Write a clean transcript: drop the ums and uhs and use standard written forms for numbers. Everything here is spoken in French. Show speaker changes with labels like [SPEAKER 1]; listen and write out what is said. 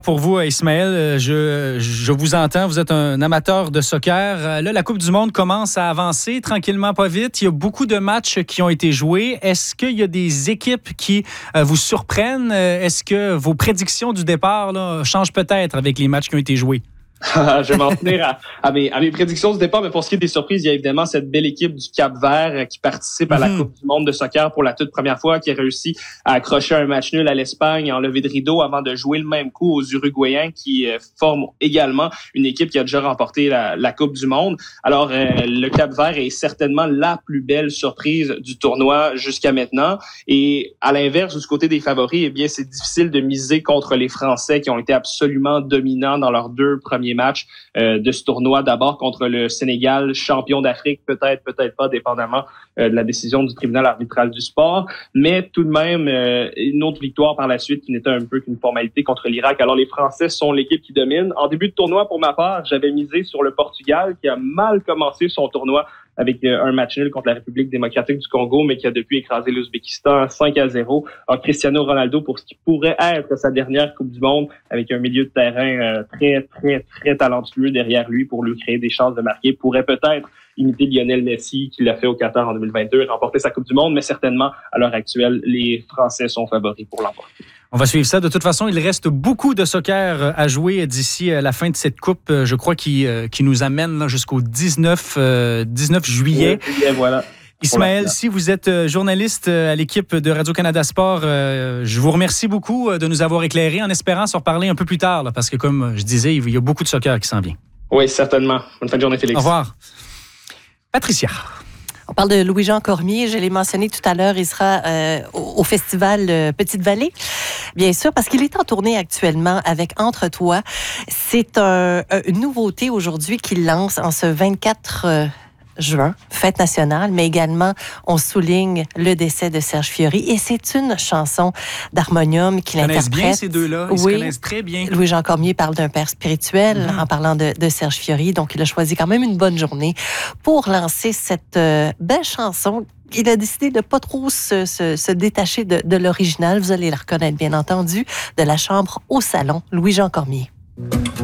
[SPEAKER 1] Pour vous, Ismaël, je vous entends, vous êtes un amateur de soccer. Là, la Coupe du monde commence à avancer tranquillement, pas vite. Il y a beaucoup de matchs qui ont été joués. Est-ce qu'il y a des équipes qui vous surprennent? Est-ce que vos prédictions du départ là, changent peut-être avec les matchs qui ont été joués?
[SPEAKER 2] Je vais m'en tenir à mes prédictions du départ, mais pour ce qui est des surprises, il y a évidemment cette belle équipe du Cap-Vert qui participe à la Coupe du monde de soccer pour la toute première fois, qui a réussi à accrocher un match nul à l'Espagne et enlever de rideau avant de jouer le même coup aux Uruguayens qui forment également une équipe qui a déjà remporté la Coupe du monde. Alors, le Cap-Vert est certainement la plus belle surprise du tournoi jusqu'à maintenant. Et à l'inverse, du côté des favoris, eh bien, c'est difficile de miser contre les Français qui ont été absolument dominants dans leurs deux premiers match de ce tournoi, d'abord contre le Sénégal, champion d'Afrique, peut-être pas, dépendamment de la décision du tribunal arbitral du sport, mais tout de même une autre victoire par la suite qui n'était un peu qu'une formalité contre l'Irak. Alors les Français sont l'équipe qui domine. En début de tournoi, pour ma part, j'avais misé sur le Portugal qui a mal commencé son tournoi avec un match nul contre la République démocratique du Congo, mais qui a depuis écrasé l'Ouzbékistan 5-0. Alors Cristiano Ronaldo, pour ce qui pourrait être sa dernière Coupe du Monde, avec un milieu de terrain très talentueux derrière lui pour lui créer des chances de marquer, pourrait peut-être imiter Lionel Messi qui l'a fait au Qatar en 2022 et remporter sa Coupe du Monde, mais certainement, à l'heure actuelle, les Français sont favoris pour l'emporter.
[SPEAKER 1] On va suivre ça. De toute façon, il reste beaucoup de soccer à jouer d'ici la fin de cette coupe, je crois, qui nous amène là, jusqu'au 19 juillet.
[SPEAKER 2] Et voilà.
[SPEAKER 1] Ismaël, si vous êtes journaliste à l'équipe de Radio-Canada Sport, je vous remercie beaucoup de nous avoir éclairés en espérant se reparler un peu plus tard, là, parce que comme je disais, il y a beaucoup de soccer qui s'en vient.
[SPEAKER 2] Oui, certainement. Bonne fin de journée, Félix.
[SPEAKER 1] Au revoir. Patricia.
[SPEAKER 3] On parle de Louis-Jean Cormier. Je l'ai mentionné tout à l'heure. Il sera au festival Petite-Vallée. Bien sûr, parce qu'il est en tournée actuellement avec Entre Toi. C'est une nouveauté aujourd'hui qu'il lance en ce 24 juin, fête nationale, mais également, on souligne le décès de Serge Fiori. Et c'est une chanson d'harmonium qu'il interprète.
[SPEAKER 1] Ils se connaissent bien, ces deux-là. Ils se connaissent très bien.
[SPEAKER 3] Louis-Jean Cormier parle d'un père spirituel en parlant de Serge Fiori. Donc, il a choisi quand même une bonne journée pour lancer cette belle chanson. Il a décidé de ne pas trop se détacher de l'original. Vous allez la reconnaître, bien entendu, de la chambre au salon, Louis-Jean Cormier.